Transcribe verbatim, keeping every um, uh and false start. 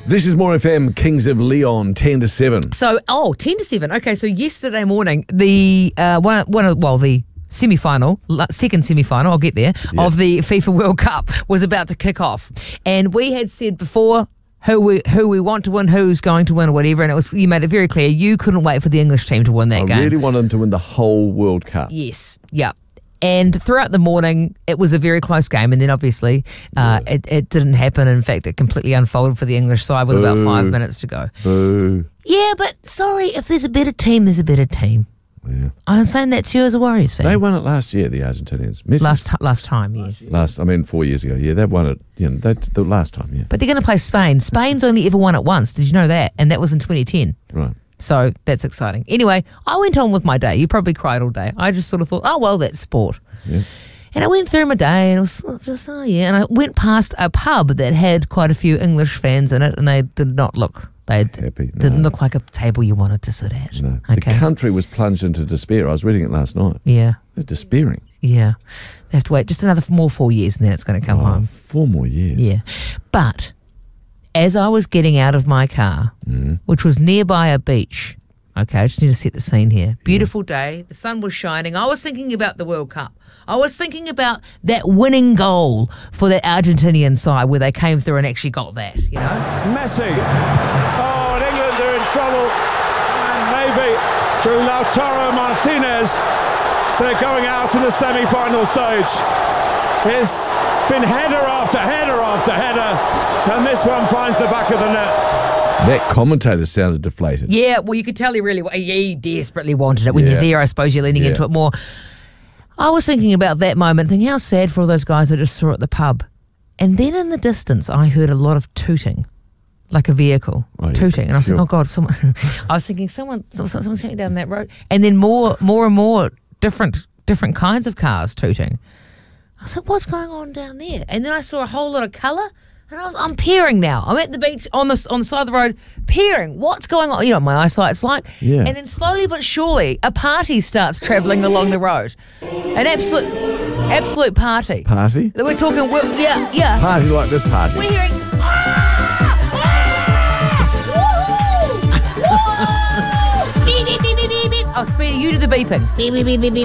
This is More F M, Kings of Leon, ten to seven. So, oh, ten to seven. Okay, so yesterday morning, the uh, one, one of, well, the semi-final, second semi-final, I'll get there, Yeah. of the FIFA World Cup was about to kick off. And we had said before who we who we want to win, who's going to win, or whatever, and it was you made it very clear you couldn't wait for the English team to win that I game. really want them to win the whole World Cup. Yes, yeah. And throughout the morning, it was a very close game, and then obviously uh, Yeah. it, it didn't happen. In fact, it completely unfolded for the English side with about Boo. five minutes to go. Boo. Yeah, but sorry, if there's a better team, there's a better team. Yeah. I'm saying that to you as a Warriors fan. They won it last year, the Argentinians. Messi- last t- last time, yes. Last, I mean, four years ago. Yeah, they've won it. You know, they, the last time, yeah. But they're going to play Spain. Spain's only ever won it once. Did you know that? And that was in twenty ten. Right. So that's exciting. Anyway, I went on with my day. You probably cried all day. I just sort of thought, oh, well, that's sport. Yeah. And I went through my day and it was just, oh, yeah. And I went past a pub that had quite a few English fans in it, and they did not look, they Happy. No. didn't look like a table you wanted to sit at. No. Okay. The country was plunged into despair. I was reading it last night. Yeah, They're despairing. yeah. They have to wait just another f- more four years and then it's going to come Oh, home. four more years. Yeah. But as I was getting out of my car, Mm. which was nearby a beach, okay, I just need to set the scene here. Beautiful day, the sun was shining. I was thinking about the World Cup. I was thinking about that winning goal for that Argentinian side where they came through and actually got that, you know? Messi. Oh, and England are in trouble. And maybe through Lautaro Martinez, they're going out to the semi-final stage. It's been header after header after header, and this one finds the back of the net. That commentator sounded deflated. Yeah, well, you could tell he really, he desperately wanted it. When Yeah. you're there, I suppose you're leaning Yeah. into it more. I was thinking about that moment, thinking how sad for all those guys I just saw at the pub. And then in the distance, I heard a lot of tooting, like a vehicle Oh, yeah. tooting. And I was Sure. thinking, oh, God, someone, I was thinking, someone, someone, someone's coming down that road. And then more, more and more different, different kinds of cars tooting. I said, what's going on down there? And then I saw a whole lot of colour. And I'm, I'm peering now. I'm at the beach on the on the side of the road, peering. What's going on? You know, my eyesight's like. Yeah. And then slowly but surely, a party starts travelling along the road. An absolute, absolute party. Party? We're talking. We're, yeah, yeah. Party like this party. We're hearing. "Ah! Ah! Woohoo! Woo! Beep, beep, beep, beep, beep, beep." Oh, Speedy, you do the beeping. Beep, beep, beep, beep, beep.